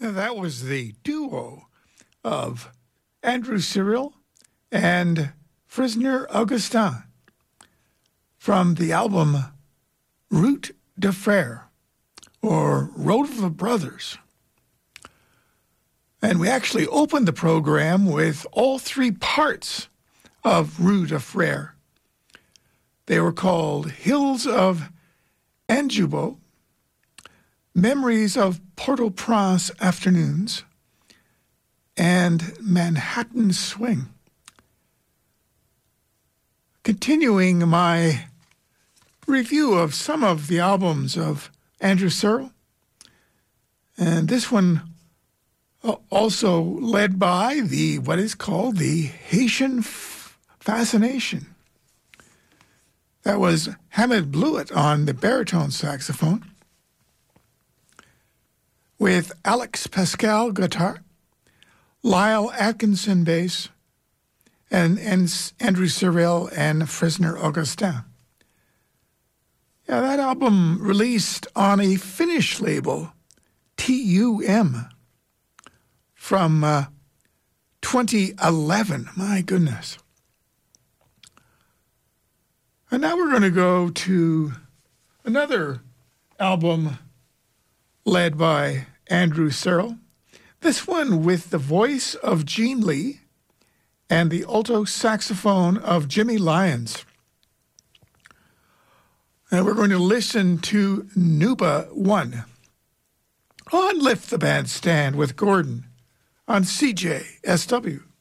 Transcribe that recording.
Now, that was the duo of Andrew Cyril and Frisner Augustin from the album Route de Frères, or Road of the Brothers. And we actually opened the program with all three parts of Route de Frères. They were called Hills of Anjoubo, Memories of Port-au-Prince Afternoons, and Manhattan Swing. Continuing my review of some of the albums of Andrew Cyril, and this one also led by what is called the Haitian Fascination. That was Hamid Blewett on the baritone saxophone, with Alex Pascal guitar, Lyle Atkinson bass, and Andrew Cyril and Frisner Augustin. Yeah, that album released on a Finnish label, TUM, from 2011. My goodness. And now we're going to go to another album led by Andrew Cyril. This one with the voice of Gene Lee and the alto saxophone of Jimmy Lyons. And we're going to listen to Nuba 1 on Lift the Bandstand with Gordon on CJSW.